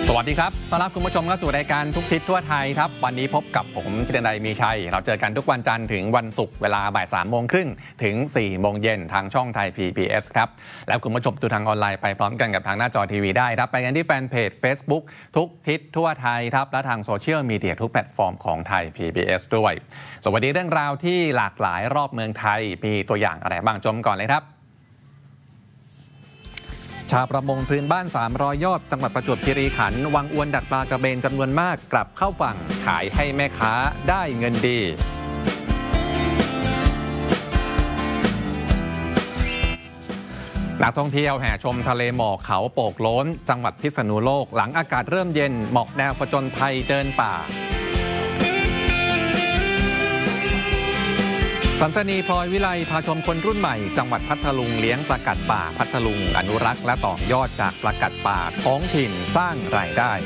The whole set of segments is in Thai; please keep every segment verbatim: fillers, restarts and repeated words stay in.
สวัสดีครับต้อนรับคุณผู้ชมเข้าสู่รายการทุกทิศทั่วไทยครับวันนี้พบกับผมธีรนัยมีชัยเราเจอกันทุกวันจันทร์ถึงวันศุกร์เวลาบ่ายสามโมงครึ่งถึงสี่โมงเย็นทางช่องไทย พี บี เอส ครับแล้วคุณผู้ชมดูทางออนไลน์ไปพร้อมกันกับทางหน้าจอทีวีได้ครับไปกันที่แฟนเพจ Facebook ทุกทิศทั่วไทยครับและทางโซเชียลมีเดียทุกแพลตฟอร์มของไทย พี บี เอส ด้วยสวัสดีเรื่องราวที่หลากหลายรอบเมืองไทยมีตัวอย่างอะไรบ้างชมก่อนเลยครับชาวประมงพื้นบ้านสามร้อยยอดจังหวัดประจวบคีรีขันธ์วางอวนดักปลากระเบนจำนวนมากกลับเข้าฝั่งขายให้แม่ค้าได้เงินดีนักท่องเที่ยวแห่ชมทะเลหมอกเขาโปกโล้นจังหวัดพิษณุโลกหลังอากาศเริ่มเย็นหมอกแนวผจญภัยเดินป่าสันสนีพลอยวิไลพาชมคนรุ่นใหม่จังหวัดพัทลุงเลี้ยงปลากัดป่าพัทลุงอนุรักษ์และต่อยอดจากปลากัดป่าท้องถิ่นสร้างรายได้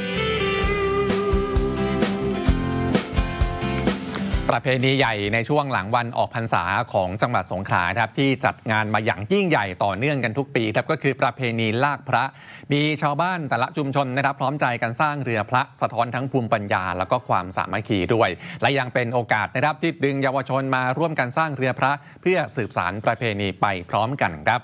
ประเพณีใหญ่ในช่วงหลังวันออกพรรษาของจังหวัดสงขลาครับที่จัดงานมาอย่างยิ่งใหญ่ต่อเนื่องกันทุกปีครับก็คือประเพณีลากพระมีชาวบ้านแต่ละชุมชนนะครับพร้อมใจกันสร้างเรือพระสะท้อนทั้งภูมิปัญญาแล้วก็ความสามัคคีด้วยและยังเป็นโอกาสนะครับที่ดึงเยาวชนมาร่วมกันสร้างเรือพระเพื่อสืบสานประเพณีไปพร้อมกันครับ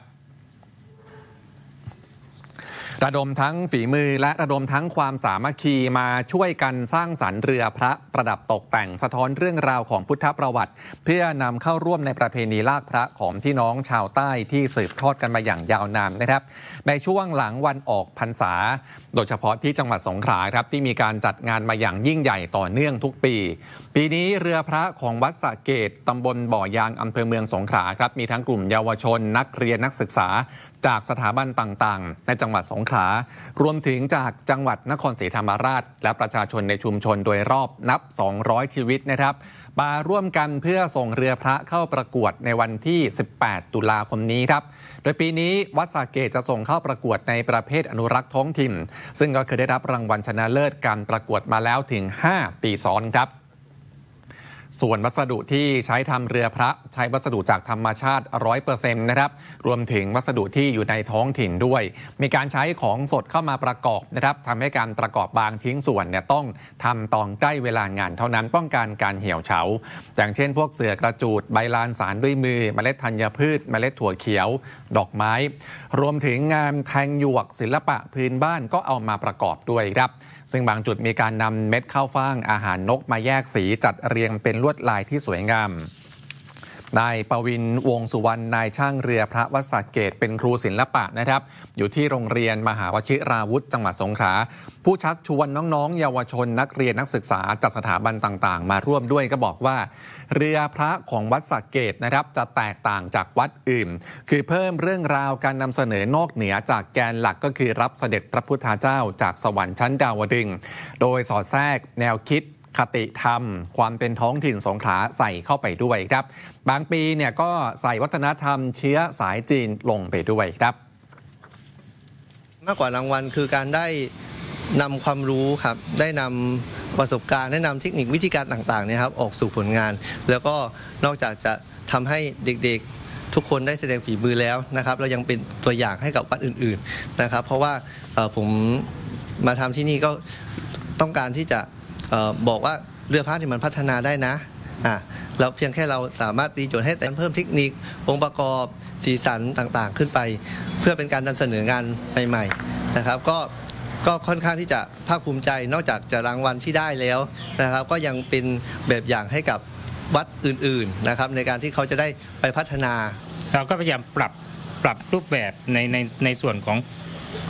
ระดมทั้งฝีมือและระดมทั้งความสามัคคีมาช่วยกันสร้างสรรค์เรือพระประดับตกแต่งสะท้อนเรื่องราวของพุทธประวัติเพื่อนำเข้าร่วมในประเพณีลากพระของพี่น้องชาวใต้ที่สืบทอดกันมาอย่างยาวนานนะครับในช่วงหลังวันออกพรรษาโดยเฉพาะที่จังหวัดสงขลาครับที่มีการจัดงานมาอย่างยิ่งใหญ่ต่อเนื่องทุกปีปีนี้เรือพระของวัดสระเกตตำบลบ่อยางอำเภอเมืองสงขลาครับมีทั้งกลุ่มเยาวชนนักเรียนนักศึกษาจากสถาบันต่างๆในจังหวัดสงขลารวมถึงจากจังหวัดนครศรีธรรมราชและประชาชนในชุมชนโดยรอบนับสองร้อยชีวิตนะครับมาร่วมกันเพื่อส่งเรือพระเข้าประกวดในวันที่สิบแปดตุลาคมนี้ครับโดยปีนี้วัดสระเกตจะส่งเข้าประกวดในประเภทอนุรักษ์ท้องถิ่นซึ่งก็เคยได้รับรางวัลชนะเลิศการประกวดมาแล้วถึงห้าปีซ้อนครับส่วนวัสดุที่ใช้ทำเรือพระใช้วัสดุจากธรรมชาติ ร้อยเปอร์เซ็นต์ นะครับรวมถึงวัสดุที่อยู่ในท้องถิ่นด้วยมีการใช้ของสดเข้ามาประกอบนะครับทำให้การประกอบบางชิ้นส่วนเนี่ยต้องทำตอนใกล้เวลางานเท่านั้นป้องกันการเหี่ยวเฉาอย่างเช่นพวกเสื่อกระจูดใบลานสารด้วยมือเมล็ดธัญพืชเมล็ดถั่วเขียวดอกไม้รวมถึงงานแทงหยวกศิลปะพื้นบ้านก็เอามาประกอบด้วยครับซึ่งบางจุดมีการนำเม็ดข้าวฟ่างอาหารนกมาแยกสีจัดเรียงเป็นลวดลายที่สวยงามนายปวินวงสุวรรณนายช่างเรือพระวัดสระเกตเป็นครูศิลปะนะครับอยู่ที่โรงเรียนมหาวชิราวุธจังหวัดสงขลาผู้ชักชวนน้องๆเยาวชนนักเรียนนักศึกษาจากสถาบันต่างๆมาร่วมด้วยก็บอกว่าเรือพระของวัดสระเกตนะครับจะแตกต่างจากวัดอื่นคือเพิ่มเรื่องราวการนำเสนอนอกเหนือจากแกนหลักก็คือรับเสด็จพระพุทธเจ้าจากสวรรค์ชั้นดาวดึงส์โดยสอดแทรกแนวคิดคติธรรมความเป็นท้องถิ่นสงขลาใส่เข้าไปด้วยครับบางปีเนี่ยก็ใส่วัฒนธรรมเชื้อสายจีนลงไปด้วยครับมากกว่ารางวัลคือการได้นำความรู้ครับได้นำประสบการณ์ได้นำเทคนิควิธีการต่างๆเนี่ยครับออกสู่ผลงานแล้วก็นอกจากจะทำให้เด็กๆทุกคนได้แสดงฝีมือแล้วนะครับเรายังเป็นตัวอย่างให้กับวัดอื่นๆนะครับเพราะว่าผมมาทำที่นี่ก็ต้องการที่จะบอกว่าเรือพระที่มันพัฒนาได้นะอ่ะเราเพียงแค่เราสามารถตีโจทย์ให้แต่เพิ่มเทคนิคองค์ประกอบสีสันต่างๆขึ้นไปเพื่อเป็นการนำเสนองานใหม่ๆนะครับก็ก็ค่อนข้างที่จะภาคภูมิใจนอกจากจะรางวัลที่ได้แล้วนะครับก็ยังเป็นแบบอย่างให้กับวัดอื่นๆนะครับในการที่เขาจะได้ไปพัฒนาเราก็พยายามปรับปรับรูปแบบในในในส่วนของ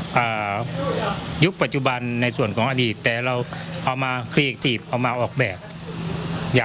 ยุคปัจจุบันในส่วนของอดีตแต่เราเอามาครีเอทีฟเอามาออกแบบ